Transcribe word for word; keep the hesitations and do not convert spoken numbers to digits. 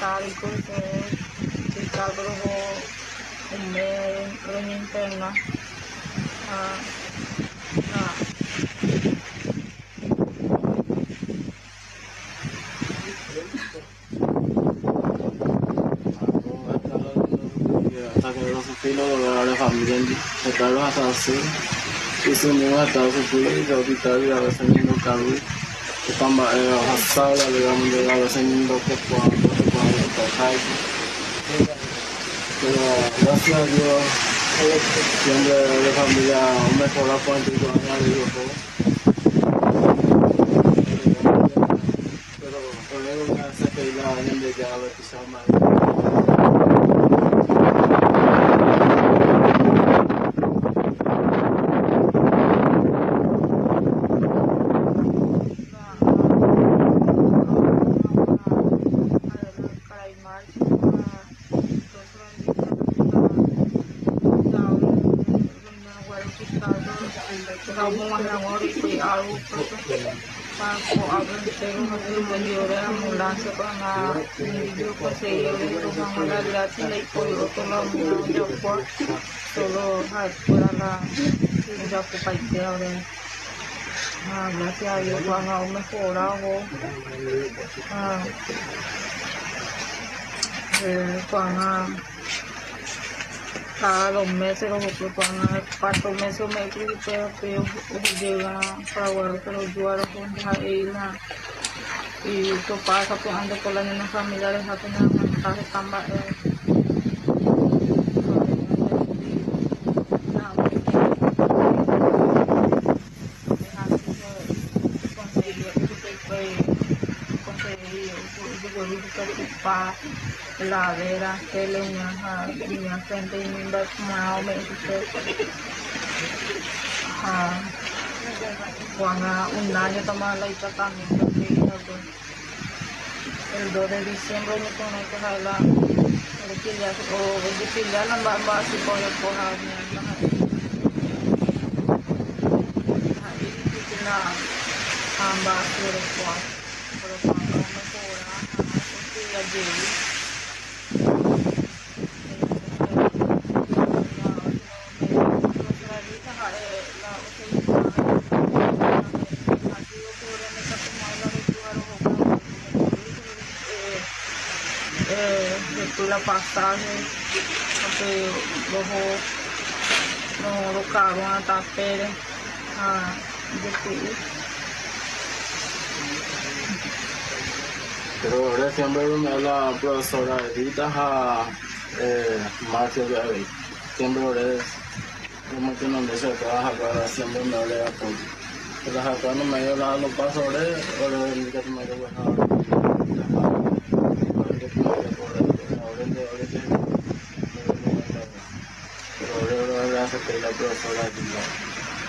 carico, que el cabro un mes en interna. Ah, ah. Hasta que los filos de la familia de Carlos hasta así y se unió hasta su filo y de hospital y a veces ni no cabe que están basados digamos de a veces ni lo que puedan tocar pero gracias a Dios siempre de familia mejora por el tiempo pero por eso me hace que la gente ya a ver quizás más de ambulancia para yo conseguir la gracia y por lo que la ambulancia por solo para la ya ocupa y ahora gracias a Dios van a mejorado van cada dos meses los otros van a cuatro meses me preocupé que llega para bueno pero yo ahora con la isla y esto pasa pues ando con las niñas familiares a tener mensajes tan la vera que le una niña frente y me va a me dice cuando un año tomar la tratamiento el dos de diciembre me conecto a la o decirle la base por el cojar la ambas por el cuarto pero cuando me cobra la llevo la pasaje porque luego no lo cago a tapere a decir pero ahora siempre me la profesora Edita a Marcio de ahí siempre es como que no me se trabaja para siempre me habla de apoyo pero acá no me dio la los pasos ahora ahora el que me dio bueno pero ahora hace que la profesora